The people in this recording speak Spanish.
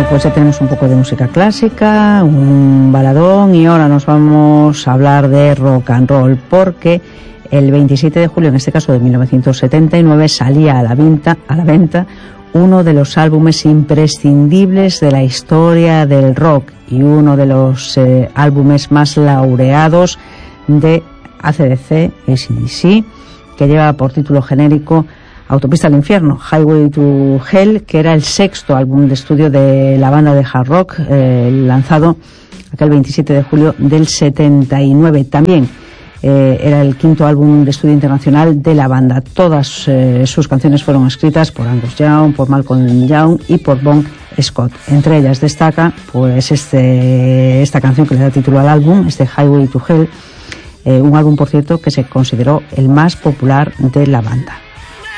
Pues ya tenemos un poco de música clásica, un baladón, y ahora nos vamos a hablar de rock and roll, porque el 27 de julio, en este caso de 1979, salía a la venta uno de los álbumes imprescindibles de la historia del rock y uno de los álbumes más laureados de AC/DC, AC/DC, que lleva por título genérico Autopista al Infierno, Highway to Hell, que era el sexto álbum de estudio de la banda de hard rock, lanzado aquel 27 de julio del 79. También era el quinto álbum de estudio internacional de la banda. Todas sus canciones fueron escritas por Angus Young, por Malcolm Young y por Bon Scott. Entre ellas destaca pues esta canción que le da título al álbum, Highway to Hell, un álbum, por cierto, que se consideró el más popular de la banda.